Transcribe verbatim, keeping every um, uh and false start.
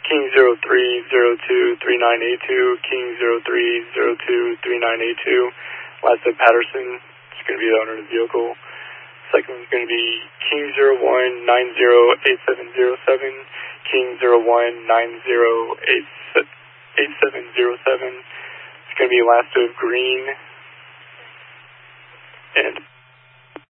King zero three zero two three nine eight two, King zero three zero two three nine eight two. Last at Patterson, it's going to be the owner of the vehicle. Second one's going to be King zero one nine zero eight seven zero seven, King zero one nine zero eight seven zero seven. It's going to be last of Green